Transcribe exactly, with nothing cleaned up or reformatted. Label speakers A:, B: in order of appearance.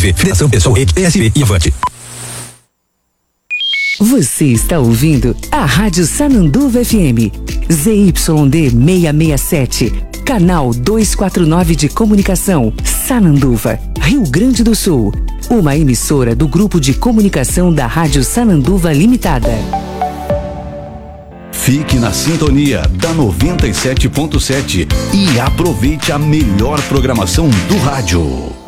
A: Federação Pessoal E S B e Avante.
B: Você está ouvindo a Rádio Sananduva F M, Z Y D seiscentos e sessenta e sete, canal duzentos e quarenta e nove de comunicação, Sananduva, Rio Grande do Sul. Uma emissora do Grupo de Comunicação da Rádio Sananduva Limitada.
C: Fique na sintonia da noventa e sete ponto sete e aproveite a melhor programação do rádio.